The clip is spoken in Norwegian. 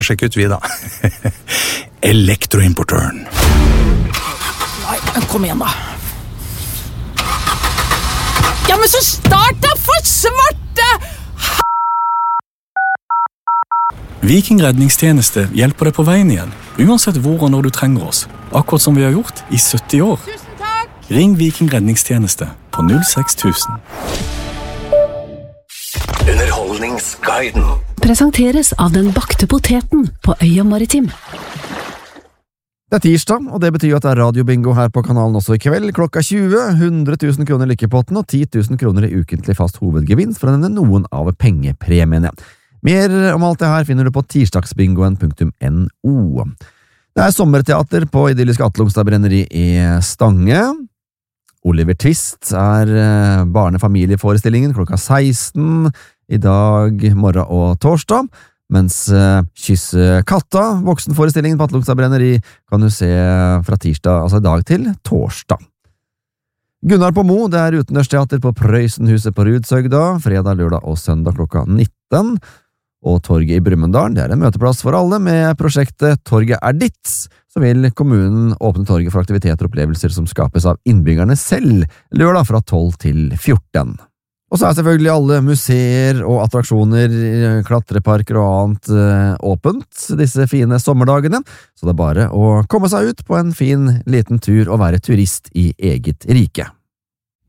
Sjekk ut vi da. Elektroimportøren. Nei, kom igjen da. Ja, men så start da, for svarte! Viking redningstjeneste hjelper deg på veien igjen, uansett hvor og når du trenger oss. Akkurat som vi har gjort i 70 år. Tusen takk! Ring Viking redningstjeneste på 06000. Underholdningsguiden. Presenteres av den bakte poteten på Øya Maritim. Det er tirsdag, og det betyr at det er radiobingo her på kanalen også i kveld, klokka 20, 100 000 kroner i lykkepotten og 10 000 kroner i ukentlig fast hovedgevinst, for å nevne noen av pengepremiene. Mer om alt det her finner du på tirsdagsbingoen.no. Det er sommerteater på idylliske Atlungstad brenneri i Stange. Oliver Twist er barnefamilieforestillingen klokka 16, i dag, morgen og torsdag, mens Kysse katta, voksenforestillingen på Atlungstad brenneri, kan du se fra tirsdag, altså i dag til torsdag. Gunnar på Mo, det er utendørsteater på Prøysenhuset på Rudsøgda, fredag, lørdag og søndag klokka 19, og Torget i Brumunddal, det er en møteplass for alle med prosjektet Torget er ditt, så vil kommunen åpne torget for aktiviteter og opplevelser som skapes av innbyggerne selv, lørdag fra 12 til 14. Og så er selvfølgelig alle museer og attraksjoner, klatreparker og annet åpent disse fine sommerdagene, så det er bare å komme seg ut på en fin liten tur og være turist i eget rike.